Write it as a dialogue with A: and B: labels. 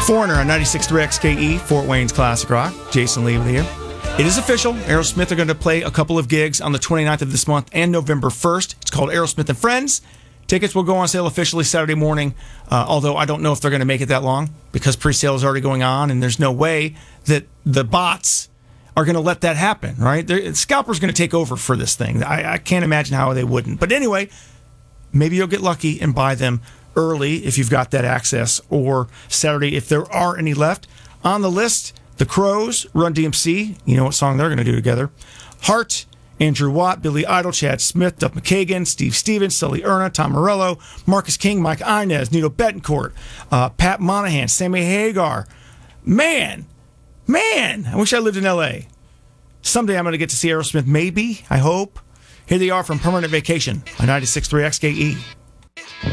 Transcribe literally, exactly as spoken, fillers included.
A: Foreigner on ninety-six point three X K E, Fort Wayne's Classic Rock. Jason Lee with you. It is official. Aerosmith are going to play a couple of gigs on the twenty-ninth of this month and November first. It's called Aerosmith and Friends. Tickets will go on sale officially Saturday morning, uh, although I don't know if they're going to make it that long because pre-sale is already going on, and there's no way that the bots are going to let that happen, right? They're, Scalper's going to take over for this thing. I, I can't imagine how they wouldn't. But anyway, maybe you'll get lucky and buy them early if you've got that access, or Saturday if there are any left. On the list, The Crows, Run D M C. You know what song they're going to do together. Heart, Andrew Watt, Billy Idol, Chad Smith, Duff McKagan, Steve Stevens, Sully Erna, Tom Morello, Marcus King, Mike Inez, Nito Betancourt, uh, Pat Monahan, Sammy Hagar. Man, man, I wish I lived in L A. Someday I'm going to get to see Aerosmith, maybe, I hope. Here they are from Permanent Vacation on ninety-six point three X K E.